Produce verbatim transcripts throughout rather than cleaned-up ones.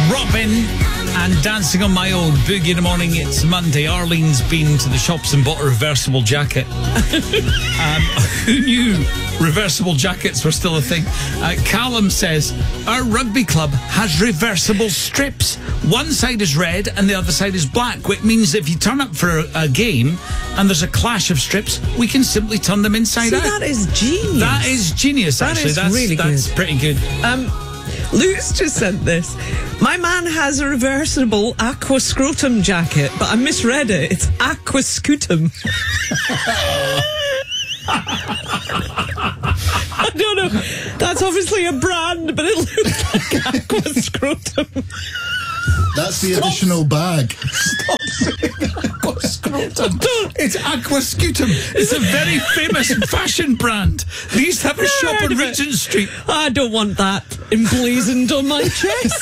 Robin and Dancing on My Own. Boogie in the morning, it's Monday. Arlene's been to the shops and bought a reversible jacket. um, who knew reversible jackets were still a thing? Uh, Callum says, our rugby club has reversible strips. One side is red and the other side is black, which means if you turn up for a, a game and there's a clash of strips, we can simply turn them inside See, out. that is genius. That is genius, that actually. Is that's really that's good. pretty good. Um, Lou's just sent this. My man has a reversible aqua scrotum jacket, but I misread it. It's aqua scutum. I don't know. That's obviously a brand, but it looks like aqua scrotum. That's the Stop. additional bag. Stop saying aqua scrotum. It's aqua scutum. It's a very famous fashion brand. They used to have a shop on Regent Street. I don't want that emblazoned on my chest.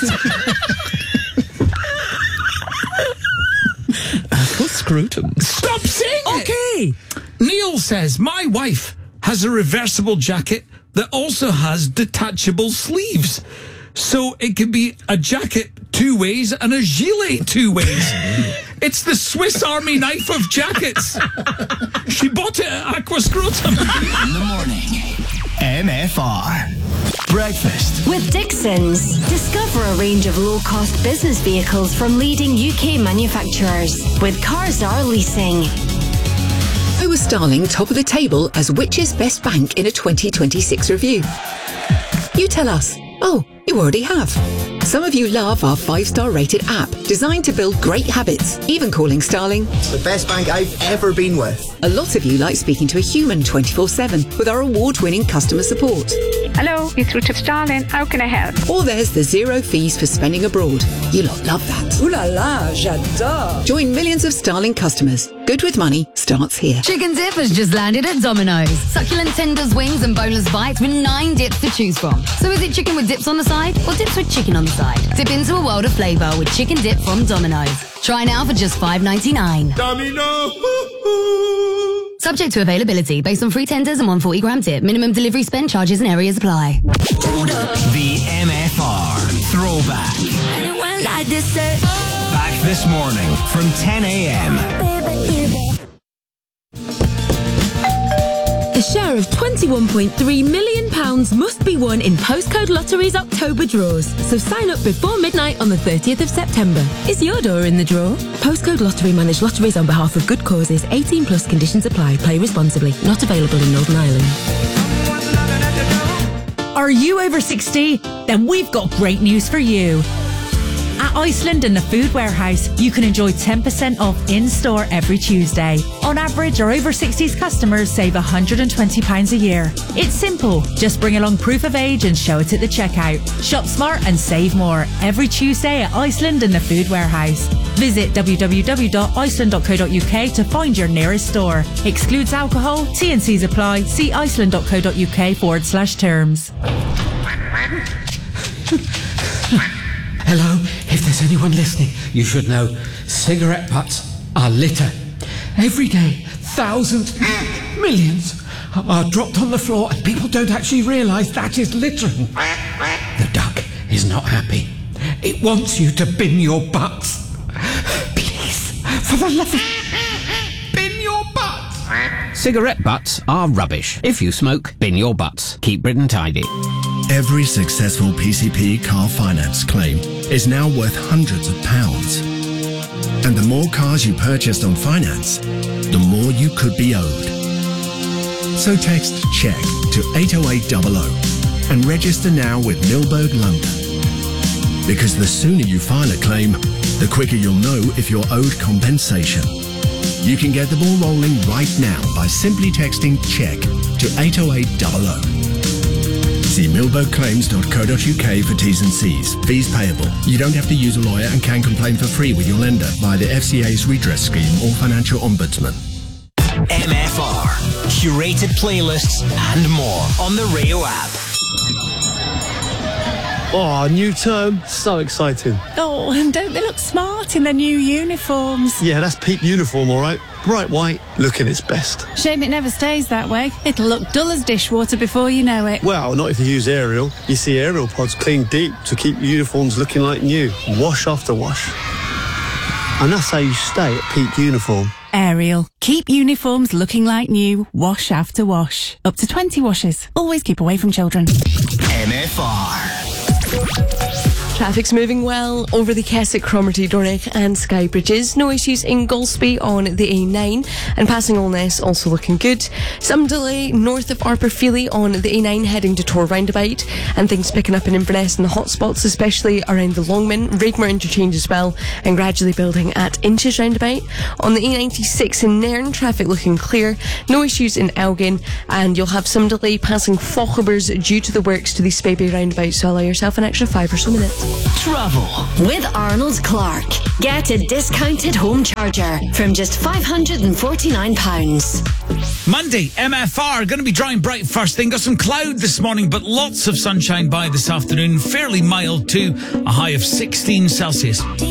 Aqua scrotum. Stop saying it. Okay. Neil says, my wife has a reversible jacket that also has detachable sleeves. So it can be a jacket two ways and a gilet two ways. It's the Swiss Army knife of jackets. She bought it at Aqua Scrotum. In the morning, M F R. Breakfast with Dixons. Discover a range of low-cost business vehicles from leading U K manufacturers with Carsar Leasing. Who was Starling top of the table as which's best bank in a twenty twenty-six review? You tell us. Oh, you already have. Some of you love our five-star rated app, designed to build great habits, even calling Starling the best bank I've ever been with. A lot of you like speaking to a human twenty-four seven with our award-winning customer support. Hello, you're through to Starling. How can I help? Or there's the zero fees for spending abroad. You lot love that. Ooh la la, j'adore. Join millions of Starling customers. Good with money starts here. Chicken Dip has just landed at Domino's. Succulent tenders, wings and boneless bites with nine dips to choose from. So is it chicken with dips on the side or dips with chicken on the side? Dip into a world of flavour with Chicken Dip from Domino's. Try now for just five ninety-nine. Domino. Subject to availability based on free tenders and one hundred forty gram dip. Minimum delivery spend, charges and areas apply. The M F R Throwback. Back this morning from ten a.m. A share of twenty-one point three million pounds must be won in Postcode Lottery's October draws, so sign up before midnight on the thirtieth of September. Is your door in the draw? Postcode Lottery manage lotteries on behalf of good causes. eighteen plus conditions apply. Play responsibly. Not available in Northern Ireland. Are you over sixty? Then we've got great news for you. At Iceland and the Food Warehouse, you can enjoy ten percent off in-store every Tuesday. On average, our over sixties customers save one hundred twenty pounds a year. It's simple. Just bring along proof of age and show it at the checkout. Shop smart and save more every Tuesday at Iceland and the Food Warehouse. Visit w w w dot iceland dot co dot u k to find your nearest store. Excludes alcohol. T and C's apply. See iceland dot co dot u k forward slash terms. Hello, if there's anyone listening, you should know cigarette butts are litter. Every day, thousands, millions are dropped on the floor and people don't actually realise that is littering. The duck is not happy. It wants you to bin your butts. Please, for the love of... bin your butts. Cigarette butts are rubbish. If you smoke, bin your butts. Keep Britain tidy. Every successful P C P car finance claim is now worth hundreds of pounds. And the more cars you purchased on finance, the more you could be owed. So text CHECK to eight oh eight hundred and register now with Milberg London. Because the sooner you file a claim, the quicker you'll know if you're owed compensation. You can get the ball rolling right now by simply texting CHECK to eight oh eight hundred. See milberg claims dot co dot u k for T's and C's. Fees payable. You don't have to use a lawyer and can complain for free with your lender via the F C A's redress scheme or financial ombudsman. M F R. Curated playlists and more on the Radio app. Oh, new term. So exciting. Oh, and don't they look smart in their new uniforms? Yeah, that's peak uniform, all right. Bright white, looking its best. Shame it never stays that way. It'll look dull as dishwater before you know it. Well, not if you use Ariel. You see Ariel pods clean deep to keep uniforms looking like new. Wash after wash. And that's how you stay at peak uniform. Ariel. Keep uniforms looking like new. Wash after wash. Up to twenty washes. Always keep away from children. M F R. Traffic's moving well over the Keswick, Cromarty, Dornoch and Skye bridges. No issues in Golspie on the A nine, and passing Allness also looking good. Some delay north of Arperfeely on the A nine heading to Tor roundabout, and things picking up in Inverness in the hot spots, especially around the Longman, Raigmore interchange as well, and gradually building at Inches roundabout. On the A ninety-six in Nairn, traffic looking clear. No issues in Elgin, and you'll have some delay passing Fauchelbers due to the works to the Speybe roundabout, so allow yourself an extra five or so minutes. Travel with Arnold Clark. Get a discounted home charger from just five hundred forty-nine pounds. Monday, M F R, going to be dry and bright first thing. Got some cloud this morning, but lots of sunshine by this afternoon. Fairly mild too, a high of sixteen Celsius.